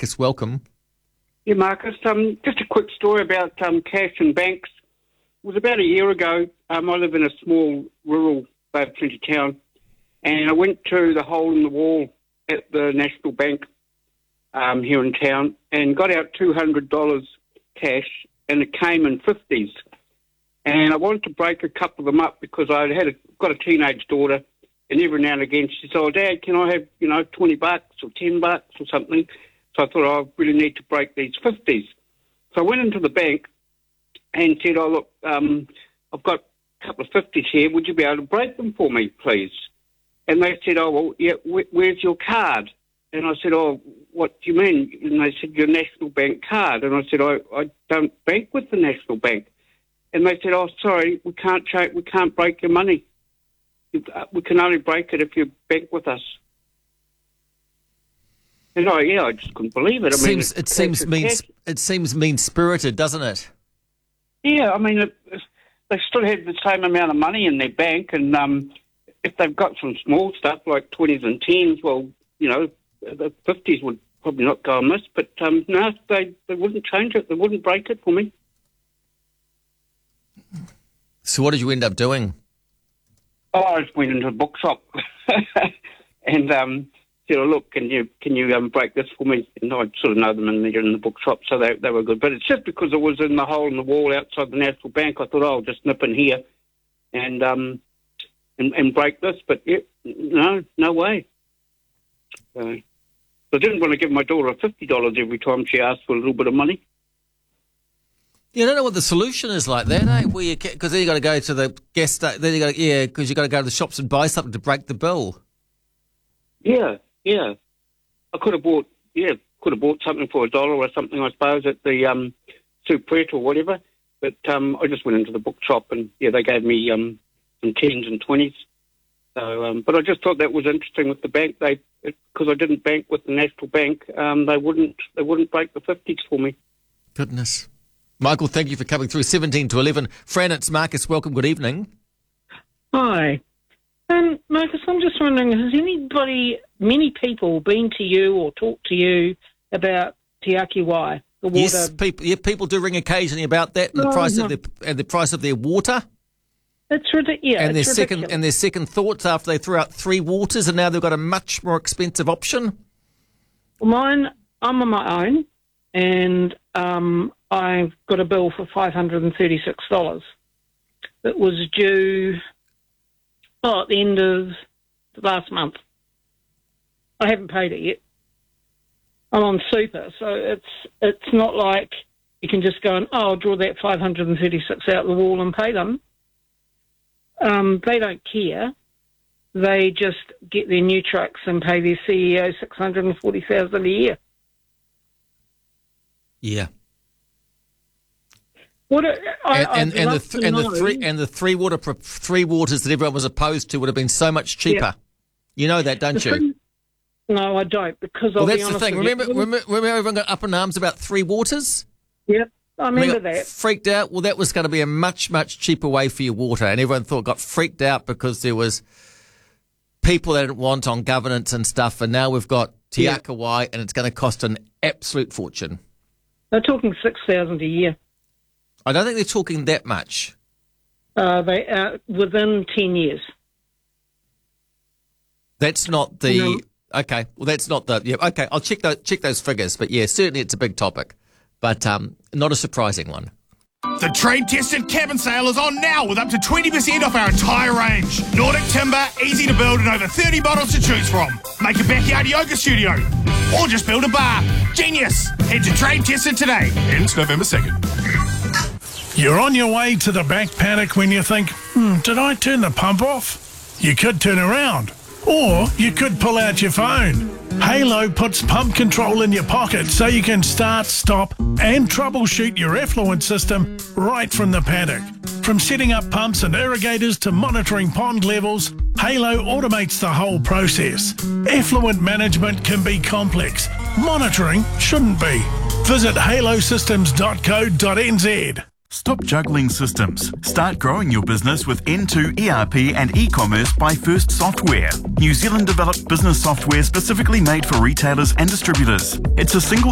Marcus, welcome. Yeah, Marcus, just a quick story about cash and banks. It was about a year ago. I live in a small rural Bay of Plenty town, and I went to the hole in the wall at the National Bank here in town and got out $200 cash, and it came in 50s. And I wanted to break a couple of them up because I got a teenage daughter, and every now and again she said, "Oh, Dad, can I have, $20 or $10 or something?" So I thought, I really need to break these 50s. So I went into the bank and said, "Oh, look, I've got a couple of 50s here. Would you be able to break them for me, please?" And they said, "Oh, well, yeah, where's your card?" And I said, "Oh, what do you mean?" And they said, "Your National Bank card." And I said, I don't bank with the National Bank." And they said, "Oh, sorry, we can't break your money. We can only break it if you bank with us." And I just couldn't believe it. It seems mean-spirited, doesn't it? Yeah, I mean, they still have the same amount of money in their bank, and if they've got some small stuff like 20s and 10s, well, the 50s would probably not go amiss. But no, they wouldn't change it. They wouldn't break it for me. So what did you end up doing? Oh, I just went into a bookshop and said, "Oh, look, can you break this for me?" And I sort of know them in the bookshop, so they were good. But it's just because it was in the hole in the wall outside the National Bank, I thought, I'll just nip in here and break this. But yeah, no way. So I didn't want to give my daughter $50 every time she asked for a little bit of money. You don't know what the solution is like that, eh? Because then you got to go to the guest. Then because you got to go to the shops and buy something to break the bill. Yeah. I could have bought something for $1 or something, I suppose, at the Supret or whatever. But I just went into the bookshop and they gave me some 10s and 20s. So, but I just thought that was interesting with the bank. Because I didn't bank with the National Bank, they wouldn't break the 50s for me. Goodness. Michael, thank you for coming through. 17 to 11. Fran, it's Marcus. Welcome. Good evening. Hi. Marcus, I'm just wondering, has many people been to you or talked to you about Te Ake Wai, the water? Yes, people do ring occasionally about that and the price of their water. It's ridiculous. And their second thoughts after they threw out 3 waters, and now they've got a much more expensive option. Well, I'm on my own, and I've got a bill for $536. It was due at the end of last month. I haven't paid it yet. I'm on super, so it's not like you can just go and, I'll draw that 536 out the wall and pay them. They don't care. They just get their new trucks and pay their CEO $640,000 a year. Yeah. The three waters that everyone was opposed to would have been so much cheaper. Yeah. You know that, don't you? No, I don't, because I'll be honest. Well, that's the thing. Remember everyone got up in arms about 3 waters? Yep, I remember that. Freaked out. Well, that was going to be a much, much cheaper way for your water, and everyone got freaked out because there was people they didn't want on governance and stuff, and now we've got Te Ake Wai, and it's going to cost an absolute fortune. They're talking $6,000 a year. I don't think they're talking that much. They are within 10 years. That's not the... Okay, well, that's not the... Yeah, okay, I'll check those figures. But, yeah, certainly it's a big topic. But not a surprising one. The trade-tested cabin sale is on now with up to 20% off our entire range. Nordic timber, easy to build and over 30 models to choose from. Make a backyard yoga studio or just build a bar. Genius! Head to Trade Tested today. Ends November 2nd. You're on your way to the back paddock when you think, did I turn the pump off? You could turn around. Or you could pull out your phone. Halo puts pump control in your pocket so you can start, stop and troubleshoot your effluent system right from the paddock. From setting up pumps and irrigators to monitoring pond levels, Halo automates the whole process. Effluent management can be complex. Monitoring shouldn't be. Visit halosystems.co.nz. Stop juggling systems. Start growing your business with N2 ERP and e-commerce by First Software. New Zealand developed business software specifically made for retailers and distributors. It's a single